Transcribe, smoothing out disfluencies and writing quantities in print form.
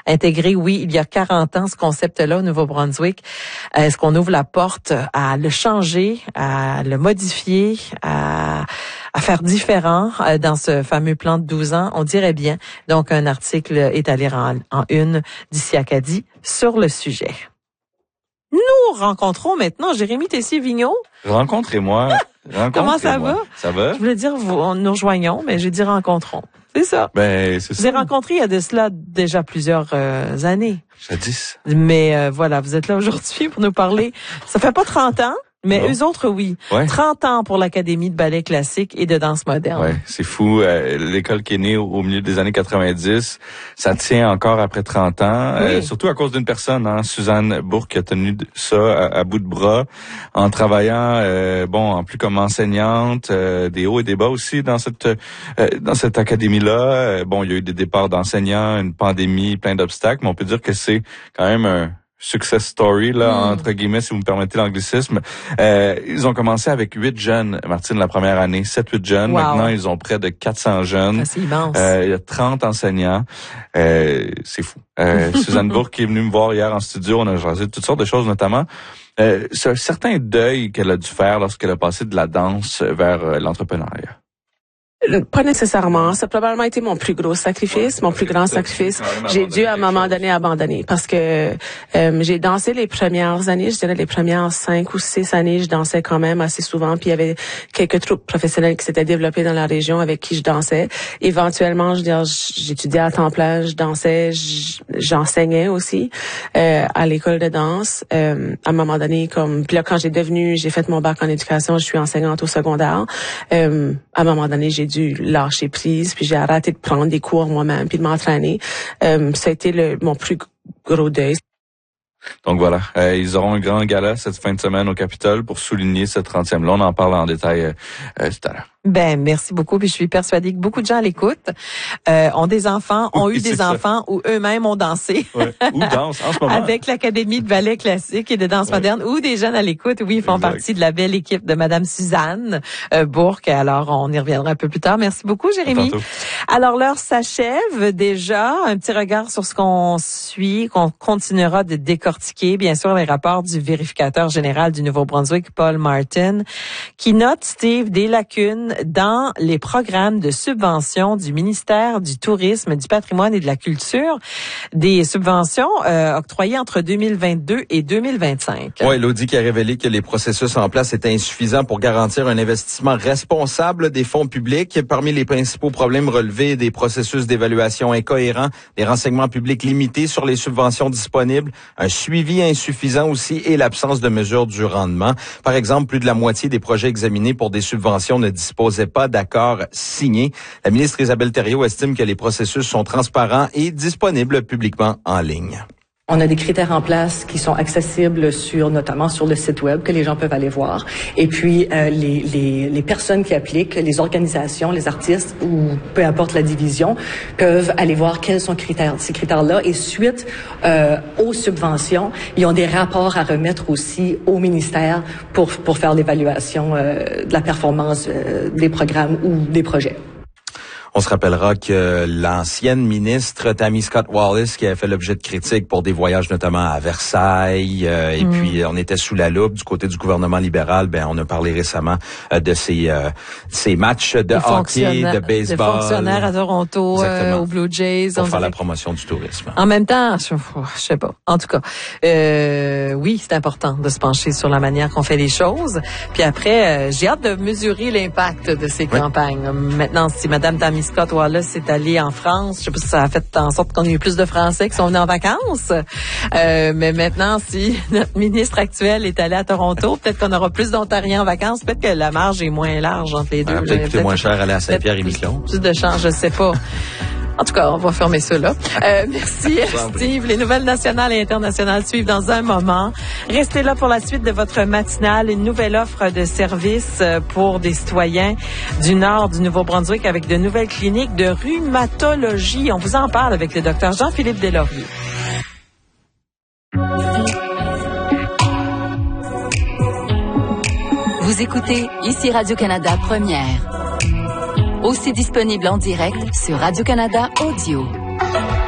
intégré, oui, il y a 40 ans, ce concept-là au Nouveau-Brunswick. Est-ce qu'on ouvre la porte à le changer, à le modifier, à faire différent dans ce fameux plan de 12 ans? On dirait bien. Donc, un article est à lire en une d'ici Acadie sur le sujet. Nous rencontrons maintenant Jérémy Tessier-Vigneault. Rencontrez-moi. Comment ça va? Ça va? Je voulais dire, nous rejoignons, mais j'ai dit rencontrons. C'est ça. Ben, c'est ça. Vous avez rencontré il y a de cela déjà plusieurs années. Jadis. Mais voilà, vous êtes là aujourd'hui pour nous parler. Ça fait pas 30 ans. Mais eux autres, oui. Ouais. 30 ans pour l'Académie de ballet classique et de danse moderne. Ouais, c'est fou. L'école qui est née au milieu des années 90, ça tient encore après 30 ans. Oui. Surtout à cause d'une personne, Suzanne Bourque, qui a tenu ça à bout de bras en travaillant, en plus comme enseignante, des hauts et des bas aussi dans cette académie-là. Il y a eu des départs d'enseignants, une pandémie, plein d'obstacles, mais on peut dire que c'est quand même un success story, là, entre guillemets, si vous me permettez l'anglicisme. Ils ont commencé avec 8 jeunes, Martine, la première année. 7-8 jeunes. Wow. Maintenant, ils ont près de 400 jeunes. C'est immense. Il y a 30 enseignants. C'est fou. Suzanne Bourque qui est venue me voir hier en studio. On a jasé de toutes sortes de choses, notamment. C'est un certain deuil qu'elle a dû faire lorsqu'elle a passé de la danse vers l'entrepreneuriat. Pas nécessairement. Ça a probablement été mon plus gros sacrifice, mon plus grand sacrifice. J'ai dû à un moment donné abandonner parce que j'ai dansé les premières années, je dirais les premières 5 ou 6 années, je dansais quand même assez souvent. Puis il y avait quelques troupes professionnelles qui s'étaient développées dans la région avec qui je dansais. Éventuellement, j'étudiais à temps plein, je dansais, j'enseignais aussi à l'école de danse. À un moment donné, puis là quand j'ai fait mon bac en éducation, je suis enseignante au secondaire. À un moment donné, j'ai dû lâcher prise, puis j'ai arrêté de prendre des cours moi-même, puis de m'entraîner. Ça a été mon plus gros deuil. Donc voilà, ils auront un grand gala cette fin de semaine au Capitole pour souligner ce 30e-là. On en parle en détail tout à l'heure. Ben, merci beaucoup. Puis je suis persuadée que beaucoup de gens l'écoutent, ont des enfants, ont eu des enfants ou eux-mêmes ont dansé. Ouais. Ou dansent en ce moment. Avec l'Académie de ballet classique et de danse moderne, ou des jeunes à l'écoute. Oui, ils font partie de la belle équipe de Madame Suzanne Bourque. Alors, on y reviendra un peu plus tard. Merci beaucoup, Jérémy. Alors, l'heure s'achève déjà. Un petit regard sur ce qu'on suit, qu'on continuera de décortiquer. Bien sûr, les rapports du vérificateur général du Nouveau-Brunswick, Paul Martin, qui note, Steve, des lacunes dans les programmes de subvention du ministère du Tourisme, du Patrimoine et de la Culture, des subventions octroyées entre 2022 et 2025. Oui, l'Audit qui a révélé que les processus en place étaient insuffisants pour garantir un investissement responsable des fonds publics. Parmi les principaux problèmes relevés, des processus d'évaluation incohérents, des renseignements publics limités sur les subventions disponibles, un suivi insuffisant aussi et l'absence de mesures du rendement. Par exemple, plus de la moitié des projets examinés pour des subventions ne disposait pas d'accord signé. La ministre Isabelle Thériault estime que les processus sont transparents et disponibles publiquement en ligne. On a des critères en place qui sont accessibles notamment sur le site web que les gens peuvent aller voir. Et puis les personnes qui appliquent, les organisations, les artistes ou peu importe la division, peuvent aller voir quels sont ces critères-là. Et suite aux subventions, ils ont des rapports à remettre aussi au ministère pour faire l'évaluation de la performance des programmes ou des projets. On se rappellera que l'ancienne ministre Tammy Scott Wallace, qui a fait l'objet de critiques pour des voyages notamment à Versailles, et puis on était sous la loupe du côté du gouvernement libéral. On a parlé récemment de ces matchs de hockey, de baseball, des fonctionnaires à Toronto, aux Blue Jays, pour faire la promotion du tourisme. En même temps, je sais pas. En tout cas, oui, c'est important de se pencher sur la manière qu'on fait les choses. Puis après, j'ai hâte de mesurer l'impact de ces campagnes. Maintenant, si Madame Tammy Scott Wallace est allée en France, je sais pas si ça a fait en sorte qu'on ait eu plus de Français qui sont venus en vacances. Mais maintenant, si notre ministre actuel est allé à Toronto, peut-être qu'on aura plus d'Ontariens en vacances. Peut-être que la marge est moins large entre les deux. Peut-être coûter moins cher aller à Saint-Pierre-et-Miquelon. Plus de change, je sais pas. En tout cas, on va fermer ça là. Merci Steve. Les nouvelles nationales et internationales suivent dans un moment. Restez là pour la suite de votre matinale. Une nouvelle offre de services pour des citoyens du nord du Nouveau-Brunswick avec de nouvelles cliniques de rhumatologie. On vous en parle avec le docteur Jean-Philippe Deslauriers. Vous écoutez ici Radio-Canada Première. Aussi disponible en direct sur Radio-Canada Audio.